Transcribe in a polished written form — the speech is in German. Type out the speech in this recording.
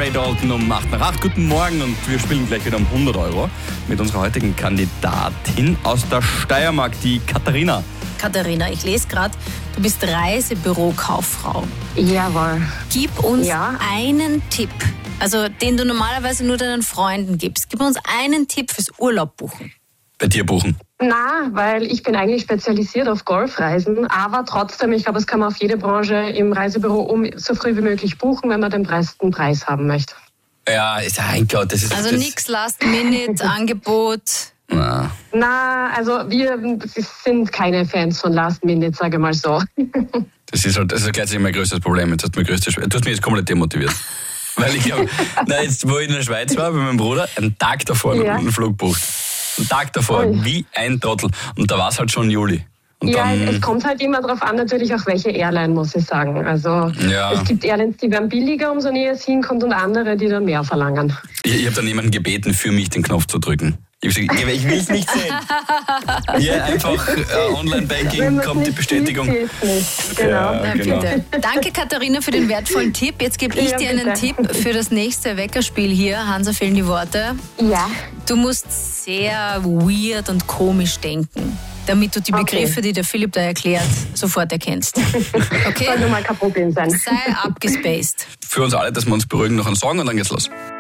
Ray Dalton um 8:08. Guten Morgen und wir spielen gleich wieder um 100 € mit unserer heutigen Kandidatin aus der Steiermark, die Katharina. Katharina, ich lese gerade, du bist Reisebürokauffrau. Jawohl. Gib uns einen Tipp, also den du normalerweise nur deinen Freunden gibst. Gib uns einen Tipp fürs Urlaub buchen. Bei dir buchen? Na, weil ich bin eigentlich spezialisiert auf Golfreisen, aber trotzdem, ich glaube, das kann man auf jede Branche im Reisebüro so früh wie möglich buchen, wenn man den besten Preis haben möchte. Ja, mein Gott, das ist... Also nichts Last-Minute-Angebot. Na, also wir sind keine Fans von Last Minute, sage ich mal so. Das ist gleichzeitig mein größtes Problem. Du hast mich jetzt komplett demotiviert. Weil ich habe, jetzt wo ich in der Schweiz war, bei meinem Bruder, einen Tag davor einen Flug bucht. Einen Tag davor, wie ein Trottel. Und da war es halt schon Juli. Und es kommt halt immer darauf an, natürlich auch welche Airline, muss ich sagen. Also es gibt Airlines, die werden billiger, umso näher es hinkommt, und andere, die dann mehr verlangen. Ich habe dann jemanden gebeten, für mich den Knopf zu drücken. Ich habe gesagt, ich will es nicht sehen. Hier einfach Online-Banking, kommt die Bestätigung. Genau. Bitte. Danke, Katharina, für den wertvollen Tipp. Jetzt gebe ich dir einen Tipp für das nächste Weckerspiel hier. Hansa, fehlen die Worte. Ja. Du musst sehr weird und komisch denken, damit du die Begriffe, die der Philipp da erklärt, sofort erkennst. Okay? Sollte mal kein Problem sein. Sei abgespaced. Für uns alle, dass wir uns beruhigen, noch einen Song und dann geht's los.